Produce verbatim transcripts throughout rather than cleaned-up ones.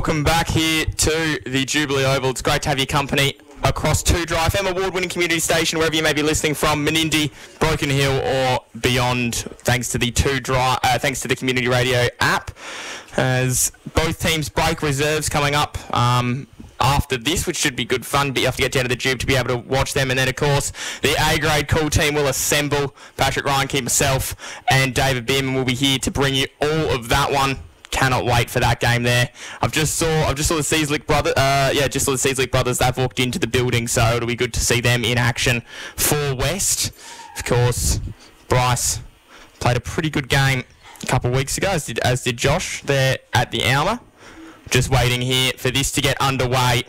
welcome back here to the Jubilee Oval. It's great to have your company across two Dry F M award-winning community station, wherever you may be listening from, Menindee, Broken Hill, or beyond. Thanks to the two Dry, uh, thanks to the Community Radio app, as both teams break reserves coming up um, after this, which should be good fun. But you have to get down to the Jube to be able to watch them, and then of course the A-grade cool team will assemble. Patrick Ryan, Keith, myself, and David Bierman will be here to bring you all of that one. Cannot wait for that game there. I've just saw I've just saw the Seaslick brothers. Uh, yeah, just saw the Seaslick brothers. They've walked into the building, so it'll be good to see them in action for West. Of course, Bryce played a pretty good game a couple of weeks ago, as did as did Josh there at the Alma. Just waiting here for this to get underway.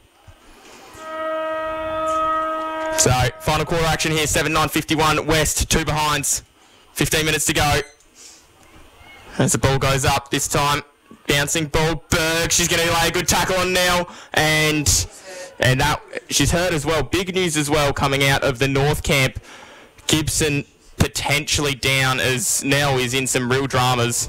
So final quarter action here. seven nine fifty-one. West two behinds. fifteen minutes to go. As the ball goes up this time, bouncing ball, Berg, she's going to lay a good tackle on Nell, and and that she's hurt as well. Big news as well coming out of the North camp. Gibson potentially down, as Nell is in some real dramas.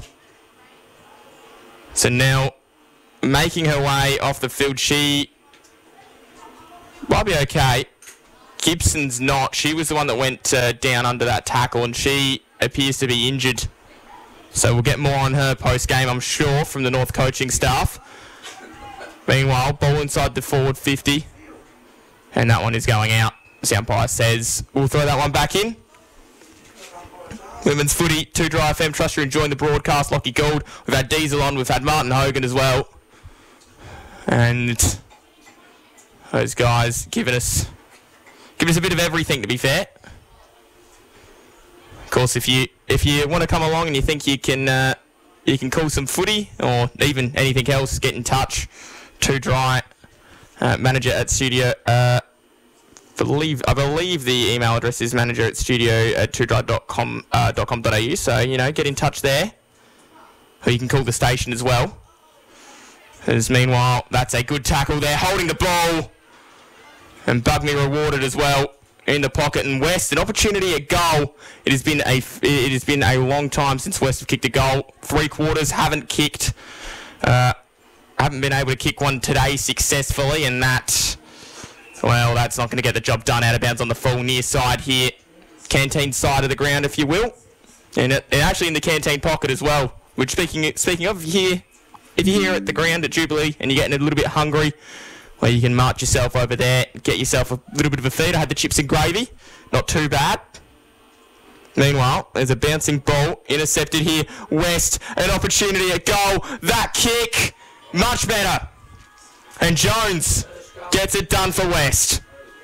So Nell making her way off the field. She might be okay. Gibson's not. She was the one that went uh, down under that tackle, and she appears to be injured. So we'll get more on her post-game, I'm sure, from the North coaching staff. Meanwhile, ball inside the forward fifty. And that one is going out. The umpire says we'll throw that one back in. Women's footy, two Dry F M. Trust you're enjoying the broadcast. Lockie Gould. We've had Diesel on. We've had Martin Hogan as well. And those guys giving us, giving us a bit of everything, to be fair. Of course, if you if you want to come along and you think you can uh, you can call some footy or even anything else, get in touch. Two Dry uh, manager at studio. Uh, believe I believe the email address is manager at studio at two dry dot com uh, dot com dot a u. So you know, get in touch there. Or you can call the station as well. As meanwhile, that's a good tackle there, holding the ball, and Bugmy rewarded as well. In the pocket, and West an opportunity at goal. It has been a it has been a long time since West have kicked a goal. Three quarters haven't kicked, uh, haven't been able to kick one today successfully, and that, well, that's not going to get the job done. Out of bounds on the full near side here, canteen side of the ground, if you will, and, it, and actually in the canteen pocket as well. Which speaking speaking of here, if you're here at the ground at Jubilee and you're getting a little bit hungry, well, you can march yourself over there, get yourself a little bit of a feed. I had the chips and gravy. Not too bad. Meanwhile, there's a bouncing ball intercepted here. West, an opportunity at goal. That kick, much better. And Jones gets it done for West.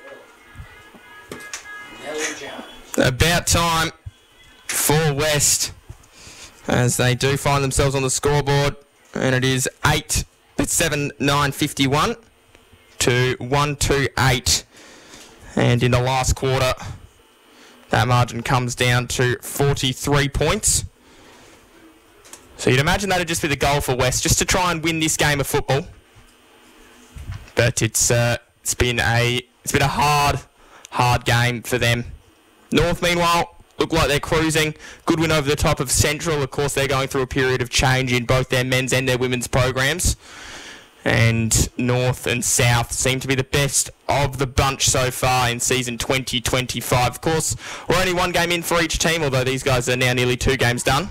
About time for West, as they do find themselves on the scoreboard. And it is eight, it's seven nine fifty-one. To one two eight, and in the last quarter that margin comes down to forty-three points. So you'd imagine that'd just be the goal for West, just to try and win this game of football. But it's uh, it's been a it's been a hard hard game for them. North, meanwhile, look like they're cruising. Good win over the top of Central. Of course, they're going through a period of change in both their men's and their women's programs. And North and South seem to be the best of the bunch so far in season twenty twenty-five. Of course, we're only one game in for each team, although these guys are now nearly two games done,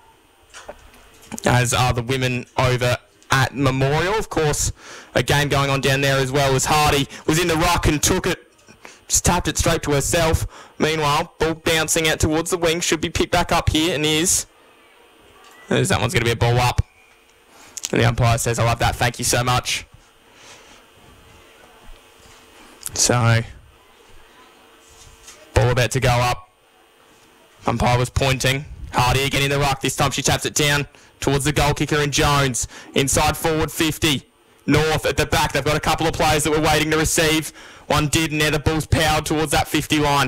as are the women over at Memorial. Of course, a game going on down there as well, as Hardy was in the ruck and took it, just tapped it straight to herself. Meanwhile, ball bouncing out towards the wing, should be picked back up here, and is. As that one's going to be a ball up. And the umpire says, I love that, thank you so much. So, ball about to go up. Umpire was pointing. Hardy again in the ruck. This time she taps it down towards the goal kicker in Jones. Inside forward fifty. North at the back. They've got a couple of players that were waiting to receive. One did, and now the ball's powered towards that fifty line.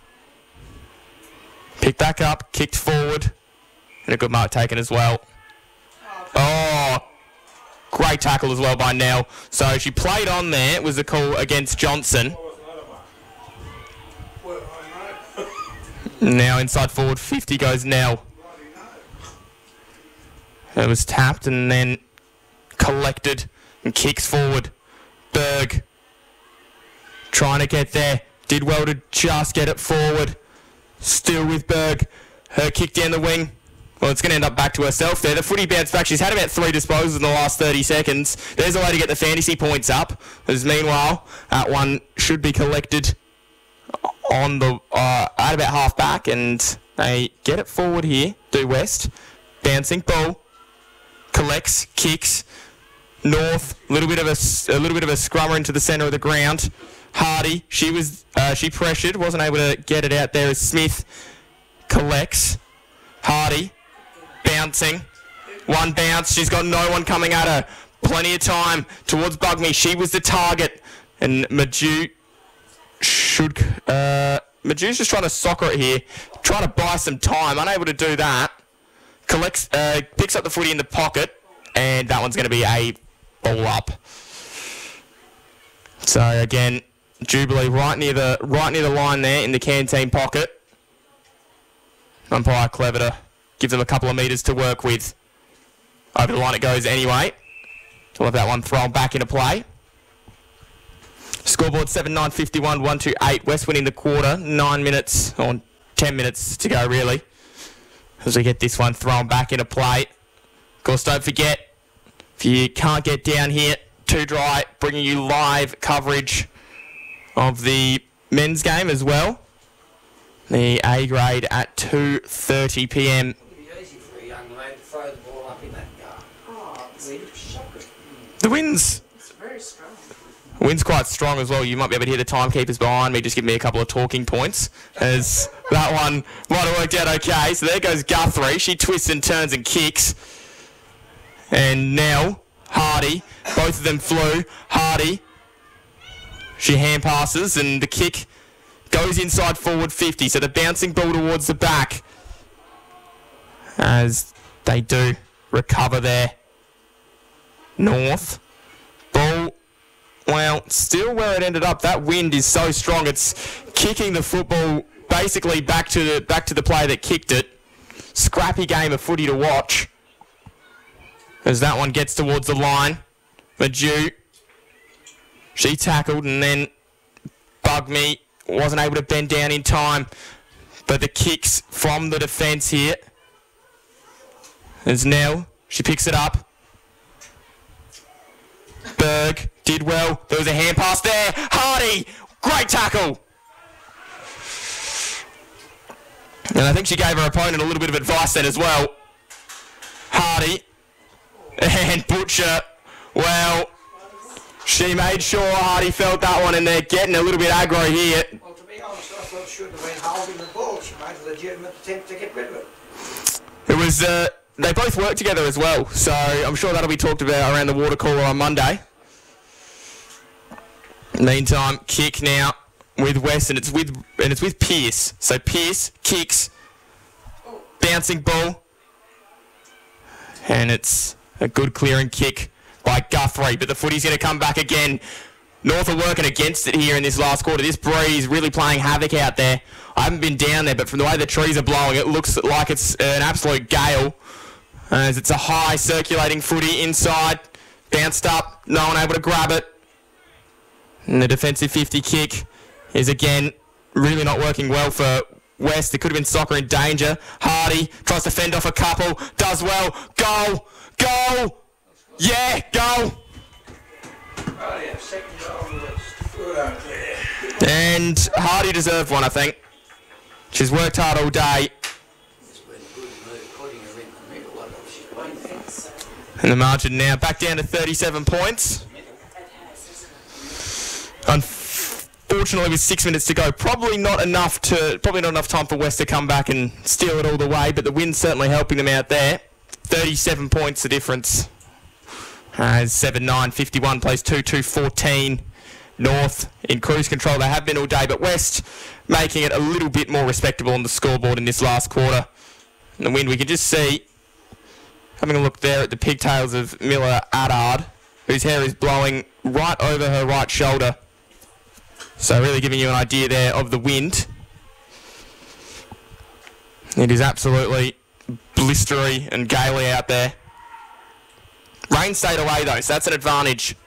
Picked back up, kicked forward. And a good mark taken as well. Oh, great tackle as well by Nell. So she played on there. It was a call against Johnson. Now inside forward fifty goes Nell. It was tapped and then collected and kicks forward. Berg trying to get there. Did well to just get it forward. Still with Berg. Her kick down the wing. Well, it's going to end up back to herself there. The footy bounced back. She's had about three disposals in the last thirty seconds. There's a way to get the fantasy points up. As meanwhile, that one should be collected on the uh, at about half back, and they get it forward here. Due West. Bouncing ball. Collects. Kicks. North. A little bit of a, a little bit of a scrummer into the centre of the ground. Hardy. She was uh, she pressured. Wasn't able to get it out there as Smith collects. Hardy. Bouncing. One bounce. She's got no one coming at her. Plenty of time towards Bugme. She was the target. And Maju should... Uh, Maju's just trying to soccer it here. Trying to buy some time. Unable to do that. Collects, uh, picks up the footy in the pocket. And that one's going to be a ball up. So, again, Jubilee right near the right near the line there in the canteen pocket. Umpire clever to give them a couple of metres to work with. Over the line it goes anyway. We'll have that one thrown back into play. Scoreboard seven nine fifty-one, one two eight. West winning the quarter. Nine minutes, or ten minutes to go really. As we get this one thrown back into play. Of course, don't forget, if you can't get down here, Too Dry bringing you live coverage of the men's game as well. The A grade at two thirty p m. It'd be easy for a young lad to throw the ball up in that car. Oh, it's the wind's It's very strong. wind's quite strong as well. You might be able to hear the timekeepers behind me just give me a couple of talking points, as that one might have worked out okay. So there goes Guthrie. She twists and turns and kicks. And now Hardy, both of them flew. Hardy, she hand passes and the kick goes inside forward fifty, so the bouncing ball towards the back as they do recover there. North. Ball, well, still where it ended up. That wind is so strong. It's kicking the football basically back to the, back to the player that kicked it. Scrappy game of footy to watch as that one gets towards the line. Maju, she tackled and then Bugme wasn't able to bend down in time, but the kicks from the defence here. There's Nell. She picks it up. Berg did well. There was a hand pass there. Hardy, great tackle. And I think she gave her opponent a little bit of advice then as well. Hardy and Butcher. Well, she made sure Hardy felt that one, and they're getting a little bit aggro here. Well, to be honest, I thought she shouldn't have been holding the ball. She made a legitimate attempt to get rid of it. It was, uh, they both worked together as well, so I'm sure that'll be talked about around the water cooler on Monday. Meantime, kick now with West, and it's with and it's with Pearce. So Pearce kicks, bouncing ball, and it's a good clearing kick by Guthrie, but the footy's going to come back again. North are working against it here in this last quarter. This breeze really playing havoc out there. I haven't been down there, but from the way the trees are blowing, it looks like it's an absolute gale. As it's a high circulating footy inside. Bounced up, no one able to grab it. And the defensive fifty kick is again really not working well for West. It could have been soccer in danger. Hardy tries to fend off a couple, does well. Goal! Goal! Yeah, goal! Oh, yeah, second goal West. Good on there. And Hardy deserved one, I think. She's worked hard all day. It's been a good move, putting her in the middle. I know she's playing. And the margin now back down to thirty-seven points. Unfortunately, with six minutes to go, probably not enough to probably not enough time for West to come back and steal it all the way. But the wind's certainly helping them out there. thirty-seven points the difference. As seven nine fifty-one plays two two fourteen. North in cruise control. They have been all day, but West making it a little bit more respectable on the scoreboard in this last quarter. And the wind, we can just see, having a look there at the pigtails of Miller Adard, whose hair is blowing right over her right shoulder. So really giving you an idea there of the wind. It is absolutely blistery and gaily out there. Rain stayed away though, so that's an advantage.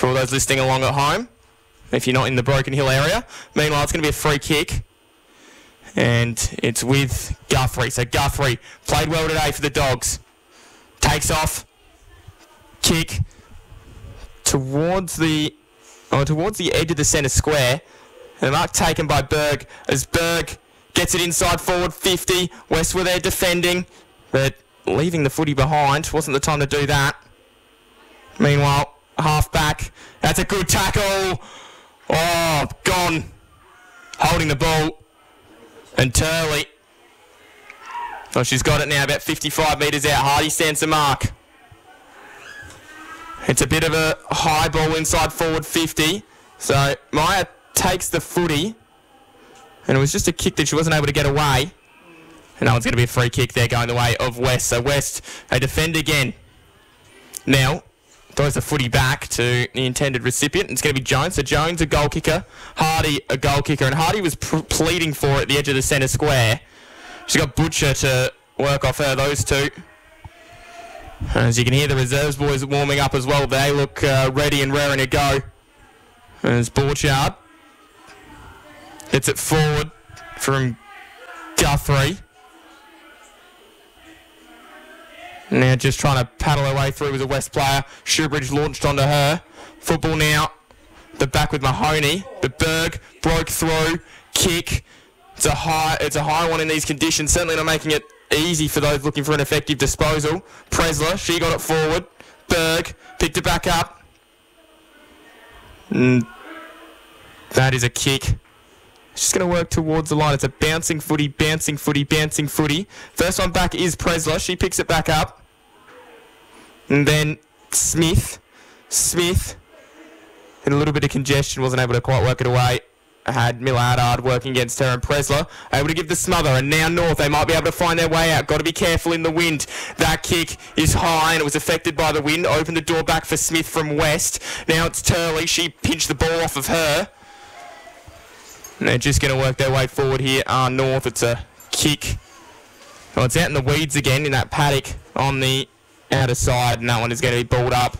for all those listening along at home, if you're not in the Broken Hill area. Meanwhile, it's going to be a free kick. And it's with Guthrie. So Guthrie played well today for the Dogs. Takes off. Kick towards the oh, towards the edge of the centre square. The mark taken by Berg as Berg gets it inside forward fifty. West were there defending, but leaving the footy behind. Wasn't the time to do that. Meanwhile, half back. That's a good tackle. Oh, gone. Holding the ball. And Turley. Oh, she's got it now, about fifty-five metres out. Hardy stands the mark. It's a bit of a high ball inside forward fifty. So Maya takes the footy. And it was just a kick that she wasn't able to get away. And that one's going to be a free kick there going the way of West. So West, they defend again. Now, throws the footy back to the intended recipient. It's going to be Jones. So Jones, a goal kicker. Hardy, a goal kicker. And Hardy was pr- pleading for it at the edge of the centre square. She's got Butcher to work off her, those two. As you can hear, the reserves boys warming up as well. They look uh, ready and raring to go. As Borchard gets it forward from Guthrie. Now just trying to paddle her way through with a West player. Shoebridge launched onto her. Football now. The back with Mahoney. The Berg broke through. Kick. It's a high it's a high one in these conditions. Certainly not making it easy for those looking for an effective disposal. Presler, she got it forward. Berg picked it back up. And that is a kick. It's just going to work towards the line. It's a bouncing footy, bouncing footy, bouncing footy. First one back is Presler. She picks it back up. And then Smith. Smith had a little bit of congestion, wasn't able to quite work it away. Had Millard working against her and Presler. Able to give the smother. And now North, they might be able to find their way out. Got to be careful in the wind. That kick is high and it was affected by the wind. Opened the door back for Smith from West. Now it's Turley. She pinched the ball off of her. And they're just going to work their way forward here. Uh, North, it's a kick. Well, it's out in the weeds again in that paddock on the outer side, and that one is going to be balled up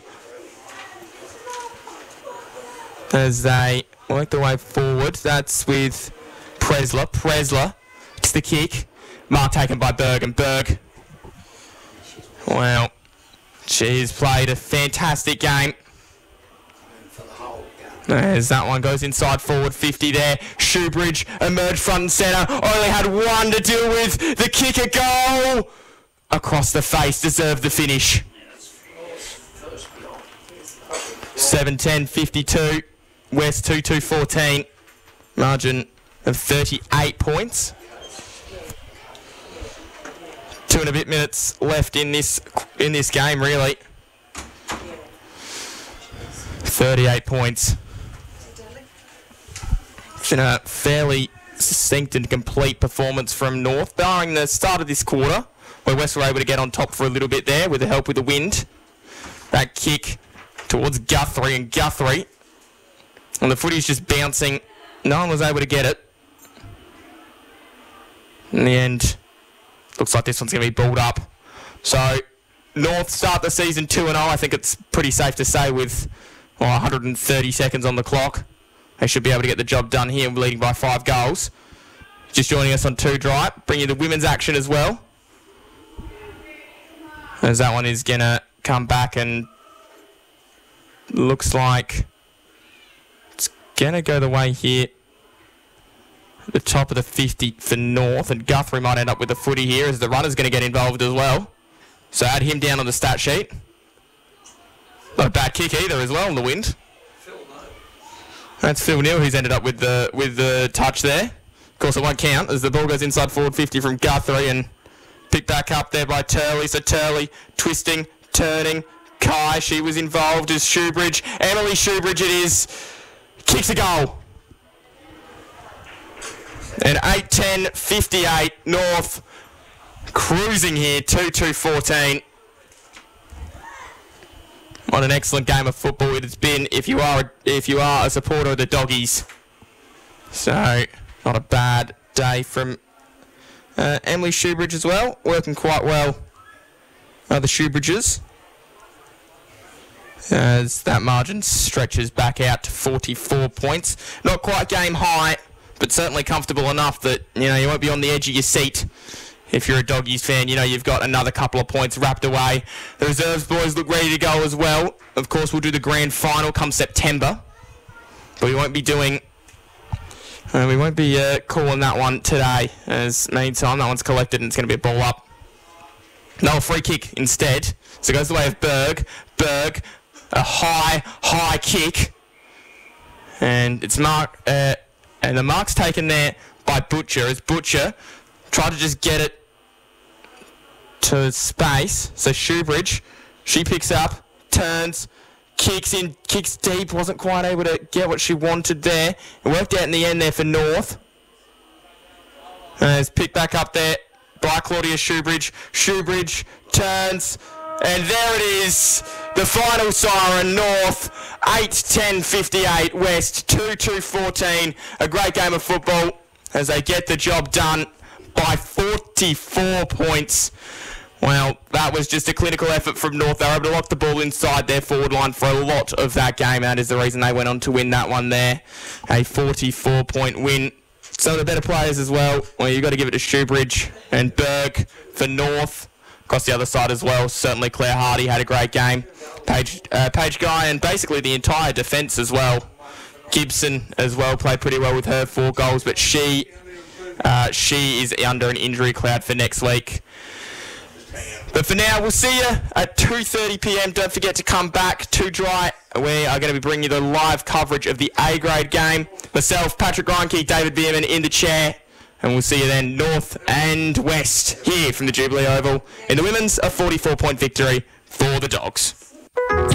as they work their way forward. That's with Presler. Presler, it's the kick. Mark taken by Berg, and Berg, well, she's played a fantastic game. As that one goes inside forward fifty there. Shoebridge emerged front and centre. Only had one to deal with. The kicker goal. Across the face. Deserved the finish. seven ten fifty-two. West two two fourteen. Margin of thirty-eight points. Two and a bit minutes left in this in this game, really. thirty-eight points. It's been a fairly succinct and complete performance from North, barring the start of this quarter, where West were able to get on top for a little bit there with the help with the wind. That kick towards Guthrie, and Guthrie, and the footy's just bouncing. No one was able to get it. In the end, looks like this one's going to be balled up. So, North start the season two and oh. I think it's pretty safe to say with well, one hundred thirty seconds on the clock. They should be able to get the job done here, leading by five goals. Just joining us on Two Dry, bring you the women's action as well. As that one is going to come back and looks like it's going to go the way here. At the top of the fifty for North, and Guthrie might end up with the footy here as the runner's going to get involved as well. So add him down on the stat sheet. Not a bad kick either as well in the wind. That's Phil Neal who's ended up with the with the touch there. Of course, it won't count as the ball goes inside forward fifty from Guthrie and picked back up there by Turley. So Turley twisting, turning. Kai, she was involved as Shoebridge. Emily Shoebridge it is. Kicks a goal. And eight ten fifty-eight North cruising here, two two fourteen. What an excellent game of football it has been if you are if you are a supporter of the Doggies. So, not a bad day from uh, Emily Shoebridge as well. Working quite well, uh, the Shoebridges. as that margin stretches back out to forty-four points. Not quite game high, but certainly comfortable enough that, you know, you won't be on the edge of your seat. If you're a Doggies fan, you know you've got another couple of points wrapped away. The reserves boys look ready to go as well. Of course, we'll do the grand final come September, but we won't be doing, uh, we won't be uh, calling that one today. As meantime, that one's collected and it's going to be a ball up. No, a free kick instead. So it goes the way of Berg. Berg, a high, high kick, and it's marked, uh, and the mark's taken there by Butcher as Butcher tried to just get it to space. So Shoebridge, she picks up, turns, kicks in, kicks deep, wasn't quite able to get what she wanted there. It worked out in the end there for North. And it's picked back up there by Claudia Shoebridge. Shoebridge turns, and there it is. The final siren, North, eight ten fifty-eight, West, two two fourteen. A great game of football as they get the job done by forty-four points. Well, that was just a clinical effort from North. They were able to lock the ball inside their forward line for a lot of that game. That is the reason they went on to win that one there. A forty-four point win. Some of the better players as well. Well, you've got to give it to Shoebridge and Berg for North. Across the other side as well, certainly Claire Hardy had a great game. Paige, uh, Paige Guy and basically the entire defence as well. Gibson as well played pretty well with her four goals, but she uh, she is under an injury cloud for next week. But for now, we'll see you at two thirty p m. Don't forget to come back to Dry. We are going to be bringing you the live coverage of the A-grade game. Myself, Patrick Reinke, David Bierman in the chair. And we'll see you then, North and West, here from the Jubilee Oval. In the women's, a forty-four point victory for the Dogs.